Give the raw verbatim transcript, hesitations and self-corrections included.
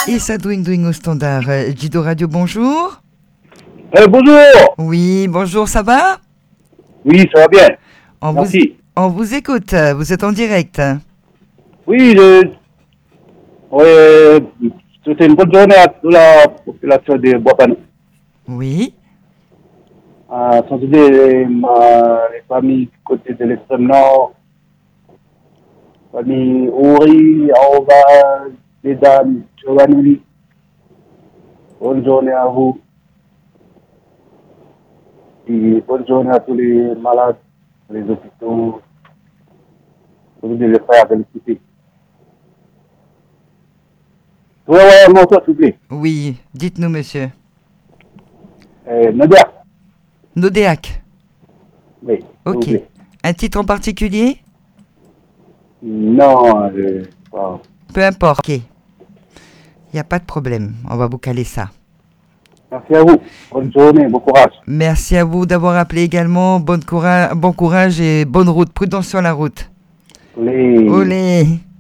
Et ça douing douing au standard. Euh, Jido Radio, bonjour. Euh, bonjour. Oui, bonjour, ça va? Oui, ça va bien. On Merci. Vous, on vous écoute, vous êtes en direct. Oui, je... Ouais, c'était une bonne journée à toute la population de Boapanou. Oui. Euh, sans oublier les, ma- les familles du côté de l'extrême nord, famille Ouri, Aova, les dames, Giovanni. Bonne journée à vous. Et bonne journée à tous les malades, les hôpitaux, tous les frères de l'équité. Oui, oui, mon soeur, s'il vous plaît. Oui, dites-nous, monsieur. Euh, Nadia. Nodéac. Oui, s'il vous Ok. plaît. Un titre en particulier? Non, je... Wow. Peu importe. Ok. Il n'y a pas de problème. On va vous caler ça. Merci à vous. Bonne journée, bon courage. Merci à vous d'avoir appelé également. Bonne courage, bon courage et bonne route. Prudence sur la route. Les... Olé.